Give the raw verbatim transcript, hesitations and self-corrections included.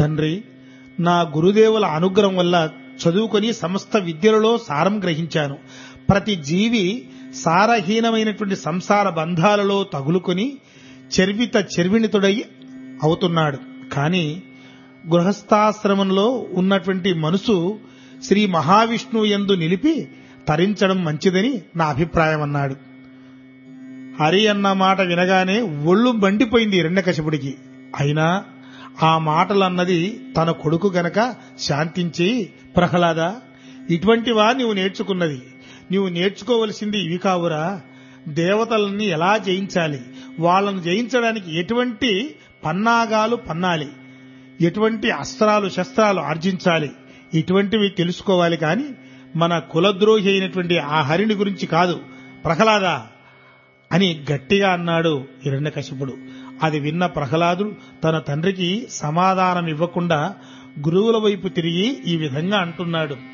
తండ్రి, నా గురుదేవుల అనుగ్రహం వల్ల చదువుకొని సమస్త విద్యలలో సారం గ్రహించాను. ప్రతి జీవి సారహీనమైనటువంటి సంసార బంధాలలో తగులుకొని చర్విత చర్విణితుడై అవుతున్నాడు. కానీ గృహస్థాశ్రమంలో ఉన్నటువంటి మనసు శ్రీ మహావిష్ణువు యందు నిలిపి తరించడం మంచిదని నా అభిప్రాయం అన్నాడు. హరి అన్న మాట వినగానే ఒళ్ళు మండిపోయింది హిరణ్యకశిపుడికి. అయినా ఆ మాటలన్నది తన కొడుకు గనక శాంతించి, ప్రహ్లాద, ఇటువంటివా నీవు నేర్చుకున్నది? నీవు నేర్చుకోవలసింది ఇవి కావురా. దేవతలని ఎలా జయించాలి, వాళ్ళను జయించడానికి ఎటువంటి పన్నాగాలు పన్నాలి, ఎటువంటి అస్త్రాలు శస్త్రాలు ఆర్జించాలి, ఇటువంటివి తెలుసుకోవాలి. కాని మన కులద్రోహి అయినటువంటి ఆ హరిని గురించి కాదు ప్రహ్లాద అని గట్టిగా అన్నాడు హిరణ్యకశిపుడు. అది విన్న ప్రహ్లాదుడు తన తండ్రికి సమాధానం ఇవ్వకుండా గురువుల వైపు తిరిగి ఈ విధంగా అంటున్నాడు.